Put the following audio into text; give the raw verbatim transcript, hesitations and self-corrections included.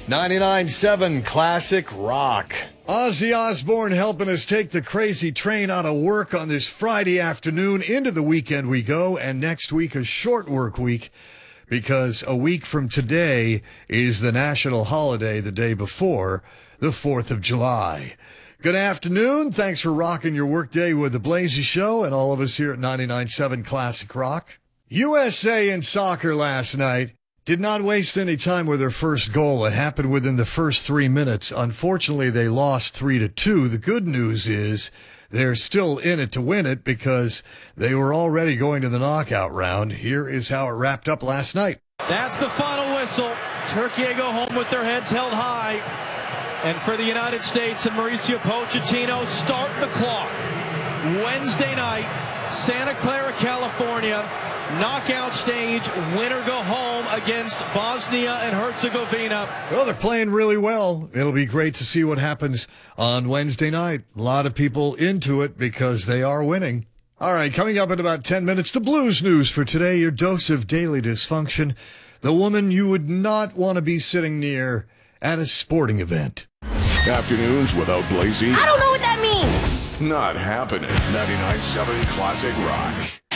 ninety-nine point seven Classic Rock. Ozzy Osbourne helping us take the crazy train out of work on this Friday afternoon. Into the weekend we go, and next week a short work week because a week from today is the national holiday the day before, the fourth of July. Good afternoon. Thanks for rocking your workday with the Blazy Show and all of us here at ninety-nine point seven Classic Rock. U S A in soccer last night did not waste any time with their first goal. It happened within the first three minutes. Unfortunately, they lost three to two. The good news is they're still in it to win it because they were already going to the knockout round. Here is how it wrapped up last night. That's the final whistle. Turkey go home with their heads held high. And for the United States and Mauricio Pochettino, start the clock. Wednesday night, Santa Clara, California. Knockout stage, winner go home against Bosnia and Herzegovina. Well, they're playing really well. It'll be great to see what happens on Wednesday night. A lot of people into it because they are winning. All right, coming up in about ten minutes, the Blues News for today, your dose of daily dysfunction. The woman you would not want to be sitting near at a sporting event. Afternoons without Blazy. I don't know what that means. Not happening. ninety-nine point seven Classic Rock.